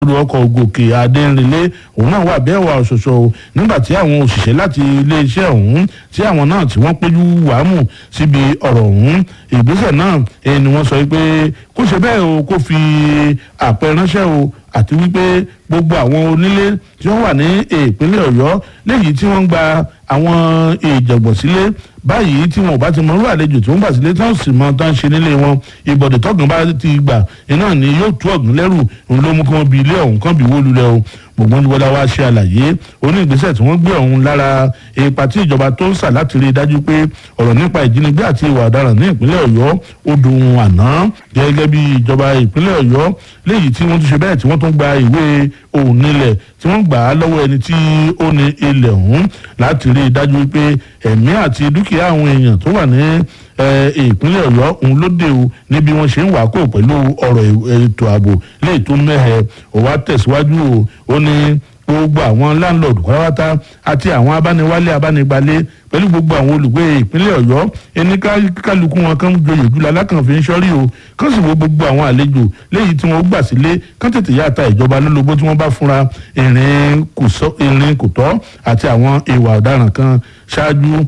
ọkọ̀ gòkè adéǹrẹ̀lẹ̀ òun náà wà bẹ́ẹ̀ wà ṣoṣo nígbà tí àwọn òṣìṣẹ́ láti iléeṣẹ́ ọ̀hún tí àwọn náà tí wọ́n péjú wàámù síbi ọ̀rọ̀ ọ̀hún ìgbésẹ̀ náà ni wọ́n sọ pé kó ṣe bẹ́ẹ̀ o kó fi àpẹ ránṣẹ́ o àti wípé gbogbo àwọn onílé tí wọ́n wà ní ìpínlẹ̀ ọ̀yọ́ léyìí tí wọ́n ń gba àwọn ìjẹ̀gbọ̀n sílé báyìí tí wọn ò bá ti mọ irú àlejò tí wọ́n gbà sílé tí wọ́n sì mọ tán ṣe nílé wọn ìbọ̀dẹ̀ tọ́gùn bá ti gbà iná ni yóò tú ọ̀gùn lẹ́rù òun ló mú kí wọ́n bi ilé ọ̀hún kan bí wó lulẹ̀ o gbogbo ní wọlé wa ṣe àlàyé oní ìgbésẹ̀ tí wọ́n gbé ọ̀hún lára ipa tí ìjọba tó ń sà láti rí i dájú pé ọ̀rọ̀ nípa ìjínigbé àti ìwà ọ̀daràn ní ìpínlẹ̀ ọ̀yọ́ ó dùn àná gẹ́gẹ́ bí ìjọba ìpínlẹ̀ ọ̀yọ́ léyìí tí wọ́n tún ṣe bẹ́ẹ̀ tí wọ́n tún gba ìwé òun nílẹ̀ tí wọ́n gbà á lọ́wọ́ ẹni tí ó ní ilẹ̀ ọ̀hún láti rí i dájú pé ẹ̀mí àti dúkìá àwọn èèyàn tó wà ní ìpínlẹ̀ ọ̀yọ́ òun ló dé o níbi wọ́n ṣe ń wà kó pẹ̀lú ọ̀rọ̀ ètò ààbò léyìí tó mẹ́hẹ̀ ó wá tẹ̀síwájú o ó ní gbogbo àwọn láńlọ́ọ̀dù pátápátá àti àwọn abániwálé abánigbalé pẹ̀lú gbogbo àwọn olùgbé ìpínlẹ̀ ọ̀yọ́ ẹni kálukú wọn kan joyè jùlọ alákànfin sọ́rí o kán sì wo gbogbo àwọn àlejò léyìí tí wọ́n gbà sílé kán tètè yàtà ìjọba lólobó tí wọ́n bá fúnra ìrìn kò tọ́ àti àwọn ìwà ọ̀daràn kan ṣáájú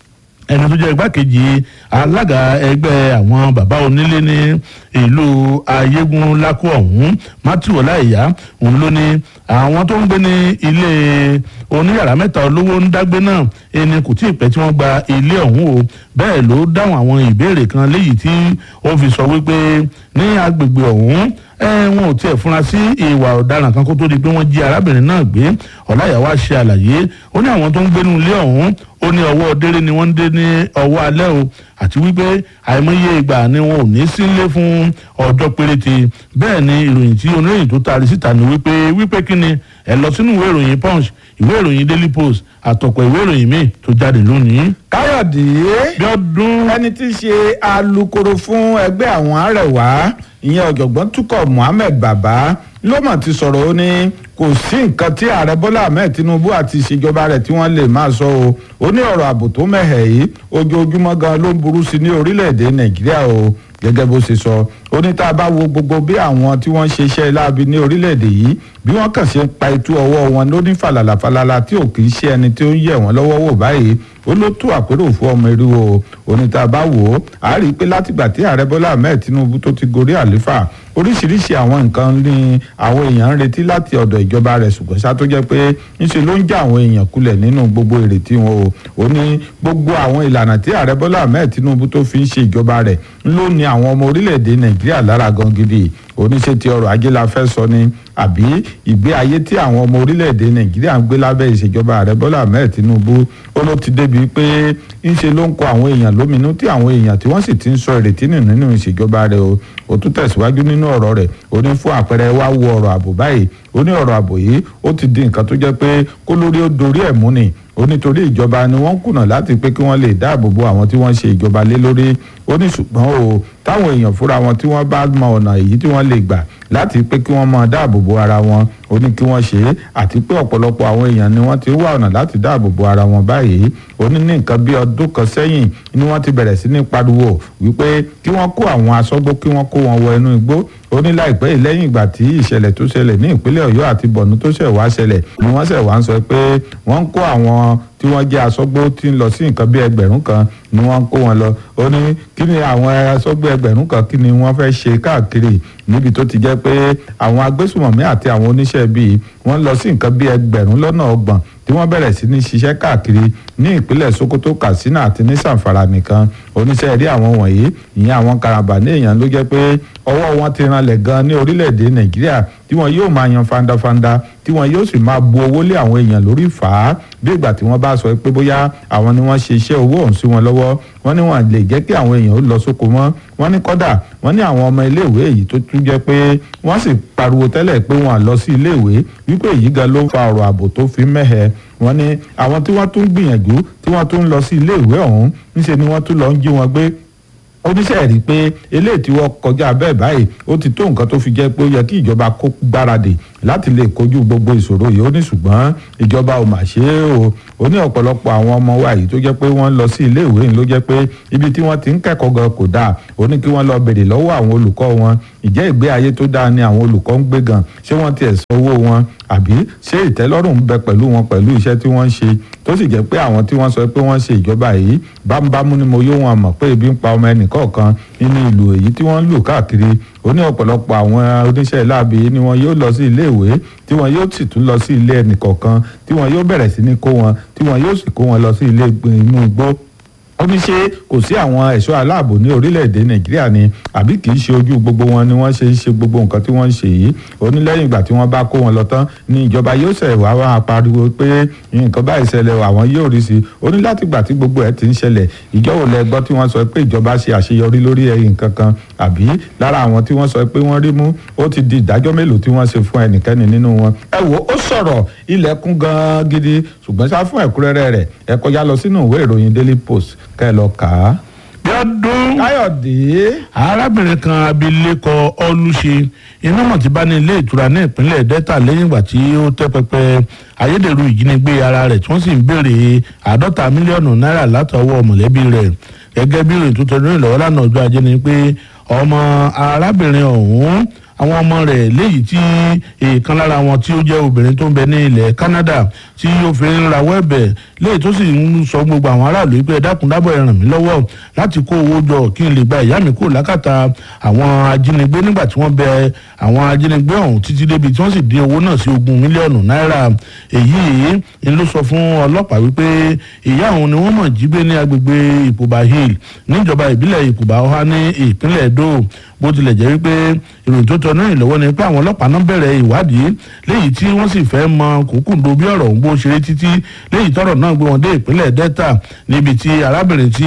ẹni tó jẹ́ igbákejì alága ẹgbẹ́ àwọn bàbá onílé ní ìlú ayégun lákò ọ̀hún matthew ọláìyá òun ló ní àwọn tó ń gbé ní ilé oníyàrá mẹ́ta olówó ń dágbé náà ẹni kò tí ì pẹ́ tí wọ́n gba ilé ọ̀hún o bẹ́ẹ̀ ló dáhùn àwọn ìbéèrè kan léyìí tí ó fi sọ wípé ní agbègbè ọ̀hún wọn ò tiẹ̀ fúnra sí ìwà ọ̀daràn kan kó tó di pé wọ́n jí arábìnrin náà gbé ọláìyá wá ṣe àlàyé ó ní àwọn tó ń gbénú ilé ọ̀hún ó ní ọwọ́ délé ni wọ́n ń dé ní ọwọ́ alẹ́ o àti wípé àìmọye ìgbà ni wọn ò ní sílé fún ọjọ́ péréte bẹ́ẹ̀ ni ìròyìn tí oníròyìn tó taari síta ni wípé kí ni ẹ lọ sínú ìwé ìròyìn punch ìwé ìròyìn daily post àtọ̀pọ̀ ìwé ìròyìn míì tó jáde lónìí. káyọ̀dé bíọ́dún ẹni tí í ṣe alukoro fún ẹgbẹ́ àwọn arẹwà ìyẹn ọ̀jọ̀gbọ́n túkọ̀ Muhammed Baba ló mà ti sọ̀rọ̀ ó ní kò sí nǹkan tí ààrẹ Bọ́lá Ahmed Tinubu àti ìṣèjọba rẹ̀ tí wọ́n lè máa sọ o ó ní ọ̀rọ̀ ààbò tó mẹ́hẹ̀ yìí ojoojúmọ́ gan ló ń burú sí ní orílẹ̀-èdè Nàìjíríà o gẹ́gẹ́ bó ṣe sọ ó ní tá a bá wo gbogbo bí àwọn tí wọ́n ṣe iṣẹ́ láabi ní orílẹ̀-èdè yìí bí wọ́n kàn ṣe ń pa itú ọwọ́ wọn ló ní fàlàlà tí ò kì í ṣe ẹni tí ó ń yẹ̀ wọ́n lọ́wọ́ wò báyìí ó ló tú àpérò fún ọmọ eriwo ó ní tá a bá wò ó a rí i pé látìgbà tí ààrẹ Bọ́lá Ahmed Tinubu tó ti gorí àléfà oríṣiríṣi àwọn nǹkan ní àwọn èèyàn ń retí láti ọ̀dọ̀ ìjọba rẹ̀ ṣùgbọ́n ṣá tó jẹ́ pé ńṣe ló ń já àwọn èèyàn kulẹ̀ nínú gbogbo ìrètí wọn o ó ní gbogbo àwọn ìlànà tí ààrẹ Bọ́lá Ahmed Tinubu tó fi ń ṣe ìjọba rẹ̀ ló ní àwọn ọmọ orílẹ̀-èdè Nàìjíríà lára gan gidi oníṣẹ́ ti ọrọ̀ ajé la fẹ́ sọ ni àbí ìgbé ayé tí àwọn ọmọ orílẹ̀-èdè Nàìjíríà ń gbé lábẹ́ ìṣèjọba ààrẹ Bọ́lá Ahmed Tinubu ó ló ti débi pé ńṣe ló ń kọ àwọn èèyàn lóminú tí àwọn èèyàn tí wọ́n sì ti ń sọ ìrètí nínú ìṣèjọba rẹ̀ o ó tún tẹ̀síwájú nínú ọ̀rọ̀ rẹ̀ ó ní fún àpẹẹrẹ wá wo ọ̀rọ̀ ààbò báyìí ó ní ọ̀rọ̀ ààbò yìí ó ti di nǹkan tó jẹ́ pé kó lórí ó dorí ẹ̀ mú ni ó nítorí ìjọba ni wọ́n kùnà láti pé kí wọ́n lè dáàbò bo àwọn tí wọ́n ṣe ìjọba lé lórí ó ní ṣùgbọ́n o táwọn èèyàn fúnra wọn tí wọ́n bá mọ ọ̀nà èyí tí wọ́n lè gbà láti pé kí wọ́n máa dáàbò bo ara wọn ó ní kí wọ́n ṣe é àti pé ọ̀pọ̀lọpọ̀ àwọn èèyàn ni wọ́n ti wá ọ̀nà láti dáàbò bo ara wọn báyìí ó ní nǹkan bí ọdún kan sẹ́yìn ni wọ́n ti bẹ̀rẹ̀ sí ní pariwo wípé kí wọ́n kó àwọn aṣọ́gbó kí wọ́n kó wọn wọ inú igbó ó ní láìpẹ́ yìí lẹ́yìn ìgbà tí ìṣẹ̀lẹ̀ tó ṣẹlẹ̀ ní ìpínlẹ̀ Ọ̀yọ́ àti Borno tó ṣẹ̀ wá ṣẹlẹ̀ ni wọ́n ṣẹ̀ wá ń sọ pé wọ́n ń kó àwọn tí wọ́n jẹ́ aṣọ́gbó tí ń lọ sí nǹkan bí 1000 kan ni wọ́n ń kó wọn lọ ó ní kí ni àwọn aṣọ́gbó 1000 kan kí ni wọ́n fẹ́ ṣe káàkiri níbi tó ti jẹ́ pé àwọn agbésùmọ̀mí àti àwọn oníṣẹ́ bíi wọ́n lọ sí nǹkan bí 20,000 tí wọ́n bẹ̀rẹ̀ sí ní ṣiṣẹ́ káàkiri ní ìpínlẹ̀ Sokoto Katsina àti ní Zamfara nìkan oníṣẹ́ rí àwọn wọ̀nyí ìyẹn àwọn karambà ní èèyàn ló jẹ́ pé ọwọ́ wọn ti ranlẹ̀ gan ní orílẹ̀-èdè Nàìjíríà tí wọ́n yóò máa yan fandafanda tí wọ́n yóò sì máa bu owó lé àwọn èèyàn lórí fà á bí ìgbà tí wọ́n bá sọ pé bóyá àwọn ni wọ́n ṣe iṣẹ́ owó ọ̀hún sí wọn lọ́wọ́ wọ́n ní wọ́n lè jẹ́ kí àwọn èèyàn ó lọ sóko mọ́ wọ́n ní kọ́dà wọ́n ní àwọn ọmọ iléèwé èyí tó tún jẹ́ pé wọ́n sì pariwo tẹ́lẹ̀ pé wọ́n á lọ sí iléèwé wípé èyí gan ló fa ọ̀rọ̀ ààbò tó fi mẹ́hẹ wọ́n ní àwọn tí wọ́n tún gbìyànjú tí wọ́n tún lọ sí iléèwé ọ̀hún níṣẹ́ ni wọ́n tún lọ ń jí wọn gbé oníṣẹ́ rí pé eléyìí tí wọ́n kọjá bẹ́ẹ̀ báyìí ó ti tó nǹkan tó fi jẹ́ pé ó yẹ kí ìjọba kó gbáradì láti lè kojú gbogbo ìṣòro yìí ó ní ṣùgbọ́n ìjọba ò mà ṣe é o ó ní ọ̀pọ̀lọpọ̀ àwọn ọmọ wa yìí tó jẹ́ pé wọ́n lọ sí ilé ìwé yìí ló jẹ́ pé ibi tí wọ́n ti ń kẹ́kọ̀ọ́ gan kò dáa ó ní kí wọ́n lọ béèrè lọ́wọ́ àwọn olùkọ́ wọn ìjẹ́ ìgbé ayé tó dáa ni àwọn olùkọ́ ń gbé gan ṣé wọ́n tiẹ̀ san owó wọn àbí ṣé ìtẹ́lọ́rùn ń bẹ pẹ̀lú wọn pẹ̀lú iṣẹ́ tí wọ́n ń ṣe tó sì jẹ́ pé àwọn tí wọ́n sọ pé wọ́n ṣe ìjọba yìí bámúbámú ni mo yó wọn mọ̀ pé ebi ń pa ọmọ ẹnìkọ̀ọ̀kan nínú ìlú èyí tí wọ́n ń lù káàkiri ó ní ọ̀pọ̀lọpọ̀ àwọn oníṣẹ́ láabi ni wọn yóò lọ sí ilé ìwé tí wọn yóò sì tún lọ sí ilé ẹnìkọ̀ọ̀kan tí wọn yóò bẹ̀rẹ̀ sí ní kó wọn tí wọn yóò sì kó wọn lọ sí ilé inú igbó ó ní ṣe kò sí àwọn ẹ̀ṣọ́ aláàbò ní orílẹ̀-èdè nàìjíríà ni àbí kì í ṣe ojú gbogbo wọn ni wọ́n ṣe ń ṣe gbogbo nǹkan tí wọ́n ń ṣe yìí ó ní lẹ́yìn ìgbà tí wọ́n bá kó wọn lọ tán ni ìjọba yóò ṣẹ̀ wá wá pariwo pé nǹkan báyìí ṣẹlẹ̀ àwọn yóò rí sí i ó ní láti ìgbà tí gbogbo ẹ̀ ti ń ṣẹlẹ̀ ìjọ́wò lẹ gbọ́ tí wọ́n sọ pé ìjọba ṣe àṣeyọrí lórí ẹ̀yìn kankan àbí lára àwọn tí wọ́n sọ pé wọ́n rí mú ó ti di ìdájọ́ mélòó tí wọ́n ṣe fún ẹnikẹ́ni nínú wọn. ẹ wo ó sọ̀rọ̀ ilẹ̀kùn gan gidi ṣùgbọ́n ṣá fún ẹ̀kúnrẹ́rẹ́ rẹ̀ ẹ kọjá lọ sínú ìwé ìròyìn Daily Post kẹ́ ẹ lọ kà á. Bíọ́dún Káyọ̀dé. arábìnrin kan abilékọ Ọlúṣe iná mọ̀ ti bá ní ilé ìtura ní ìpínlẹ̀ Delta lẹ́yìn ìgbà tí ó tẹ́ pẹpẹ ayédèrú ìjínigbé ara rẹ̀ tí wọ́n sì ń béèrè 50 mílíọ̀nù náírà látọwọ́ mọ̀lẹ́bí rẹ̀ gẹ́gẹ́ bí ìròyìn tó tẹnu ìlọ́wọ́ lánàá ọjọ́ ajé ni pé ọmọ arábìnrin ọ̀hún àwọn ọmọ rẹ̀ léyìí tí èèkan lára wọn tí ó jẹ́ obìnrin tó ń bẹ ní ilẹ̀ Canada tí ó fi ń rawọ́ ẹ̀bẹ̀ léyìí tó sì ń sọ gbogbo àwọn aráàlú pé ẹ dákun dábọ̀ ẹ ràn mí lọ́wọ́ láti kó owó jọ kí n lè gba ìyá mi kúrò lákàtà àwọn ajínigbé nígbà tí wọ́n bẹ àwọn ajínigbé ọ̀hún títí débi tí wọ́n sì dín owó náà sí 20 mílíọ̀nù náírà èyí ń ló sọ fún ọlọ́pàá wípé ìyá òun ni wọ́n mọ̀ jí gbé ní agbègbè Ìpòbà Hill níjọba ìbílẹ̀ Ìpòbà Ọ̀há ní ìpínlẹ̀ Edo bó tilẹ̀ jẹ́ wípé ìròyìn tó tọ́nú ìlọ́wọ́ ni pé àwọn ọlọ́pàá náà bẹ̀rẹ̀ ìwádìí léyìí tí wọ́n sì fẹ́ mọ kòkòndó bí ọ̀rọ̀ ń bó ṣeré títí léyìí tọ́rọ̀ náà gbé wọn dé ìpínlẹ̀ Delta níbi tí arábìnrin tí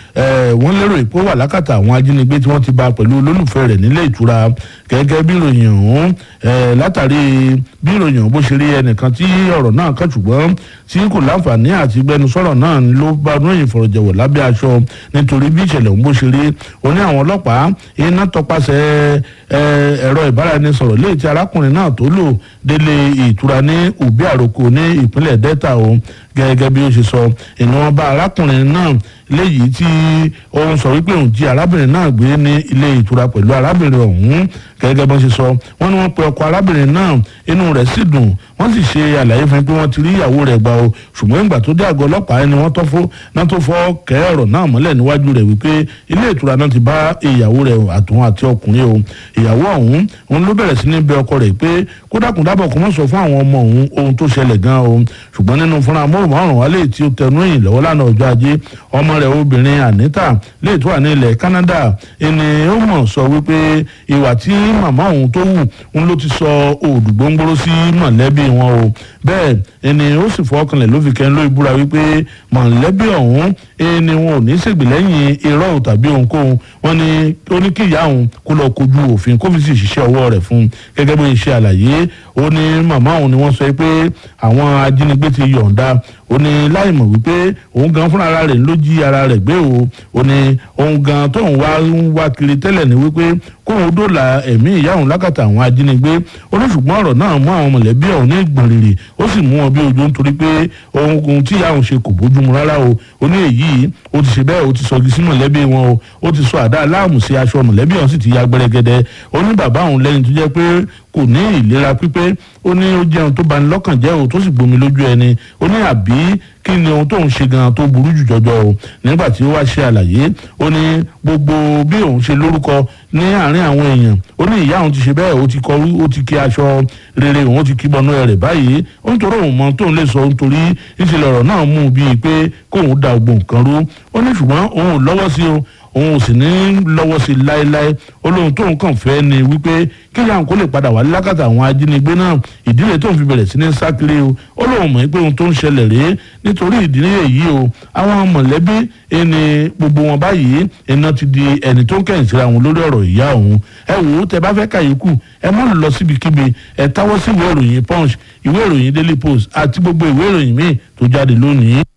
wọ́n lérò ìpó wà lákàtà àwọn ajínigbé tí wọ́n ti bá pẹ̀lú olólùfẹ́ rẹ̀ nílé ìtura gẹ́gẹ́ bí ìròyìn ọ̀hún látàrí bí ìròyìn ọ̀hún bó ṣe rí ẹnìkan tí ọ̀rọ̀ náà kàn ṣùgbọ́n tí kò láǹfààní àti gbẹnusọ̀rọ̀ náà ló bá lóyìn ìfọ̀rọ̀jẹ̀wọ̀ lábẹ́ aṣọ nítorí bí ìṣẹ̀lẹ̀ ọ̀hún bó ṣe rí ó ní àwọn ọlọ́pàá iná tọpasẹ̀ ẹ̀rọ ìbáraẹnisọ̀rọ̀ léyìí tí arákùnrin náà tó lò délé ìtura ní Òbí Àròkọ ní ìpínlẹ̀ Delta o gẹ́gẹ́ bí ó ṣe sọ ìnáwó bá arákùnrin náà léyìí tí ó ń sọ wípé òun jí arábìnrin náà gbé ní ilé ìtura pẹ̀lú arábìnrin ọ̀hún gẹ́gẹ́ bọ́n ṣe sọ wọ́n ní wọ́n pe ọkọ arábìnrin náà inú rẹ̀ sì dùn wọ́n sì ṣe àlàyé fún un pé wọ́n ti rí ìyàwó rẹ̀ gbà o ṣùgbọ́n ìgbà tó dé àgọ́ ọlọ́pàá ẹni wọ́n tó fọ́ kẹ́ ọ̀rọ̀ náà mọ́lẹ̀ níwájú rẹ̀ wípé ilé ìtura náà ti bá ìyàwó rẹ̀ àtòun àti ọkùnrin o ìyàwó ọ̀hún òun ló bẹ̀rẹ̀ sí ní bẹ̀ ọkọ rẹ̀ pé kó dákun dábọ̀ kó mọ̀ sọ fún àwọn ọmọ òun ohun tó ṣẹlẹ̀ gan o ṣùgbọ́n nínú fúnra mọ́rùn-ún wálé tí ó tẹnu ìyìn lọ́wọ́ lánàá ọjọ́ ajé ọmọ rẹ̀ obìnrin Anita lè tó wà ní ilẹ̀ Canada ẹni ó mọ̀ sọ wípé ìwà tí màmá òun tó wù ń ló ti sọ òdùgbòǹgbòrò sí mọ̀lẹ́bí wọn o bẹ́ẹ̀ ẹni ó sì fọkànlẹ̀ ló fi kẹ́ń ló ìbúra wípé mọ̀lẹ́bí ọ̀hún ẹni wọn ò ní ṣègbè lẹ́yìn irọ́ tàbí ohunkóhun wọn ni ó ní kí ìyá òun kó lọ kojú òfin kó fi sì ṣiṣẹ́ ọwọ́ rẹ̀ fún un gẹ́gẹ́ bí iṣẹ́ àlàyé ó ní màmá òun ni wọ́n sọ pé àwọn ajínigbé ti yọ̀ǹda ó ní láì mọ̀ wípé òun gan fúnra ara rẹ̀ ló jí ara rẹ̀ gbé o ó ní òun gan tóun wá kiri tẹ́lẹ̀ ní wípé kóun dóòlà ẹ̀mí ìyá òun lákàtà àwọn ajínigbé ó ní ṣùgbọ́n ọ̀rọ̀ náà mú àwọn mọ̀lẹ́bí ọ̀hún ní gbọ̀nrìrì ó sì mú wọn bí ojú nítorí pé ohun tí ìyá òun ṣe kò bójúmu rárá o ó ní èyí ó ti ṣe bẹ́ẹ̀ ó ti sọgi sí mọ̀lẹ́bí wọn o ó ti sọ àdá aláàmù sí aṣọ mọ̀lẹ́bí ọ̀hún sì ti ya gbẹrẹgẹdẹ ó ní bàbá òun lẹ́yìn tó jẹ́ pé kò ní ìlera pípé ó ní ó jẹun tó bani lọ́kàn jẹ́ o tó sì gbomi lójú ẹni ó ní àbí kí ni ohun tó ń ṣe gan tó burú jù jọjọ o nígbà tí ó wá ṣe àlàyé ó ní gbogbo bí òun ṣe lórúkọ ní àárín àwọn èèyàn ó ní ìyá òun ti ṣe bẹ́ẹ̀ ó ti kí aṣọ rere òun ti kí bọnú rẹ̀ báyìí ó ń torí òun mọ tóun lè sọ nítorí ìṣẹ̀lẹ̀ ọ̀rọ̀ náà mú un bíi pé kóun da gbogbo nǹkan rú ó ní ṣùgbọ́n òun ò lọ́wọ́ sí o òun ò sì ní lọ́wọ́ sí láéláé olóhùn tóun kàn fẹ́ ni wípé kí ìyá òun kó lè padà wá lákàtà àwọn ajínigbé náà ìdílé tóun fi bẹ̀rẹ̀ sí ní sákiri o olóhùn mọ̀ pé ohun tó ń ṣẹlẹ̀ rèé nítorí ìdílé èyí o àwọn mọ̀lẹ́bí ẹni gbogbo wọn báyìí iná ti di ẹni tó ń kẹ̀yìn síra wọn lórí ọ̀rọ̀ ìyá òun ẹ wò ó tẹ bá fẹ́ kàyékù ẹ mọ̀ lọ síbikíbi ẹ táwọ́ sí ìwé ìròyìn Punch ìwé ìròyìn Daily Post àti gbogbo ìwé ìròyìn míì tó jáde lónìí.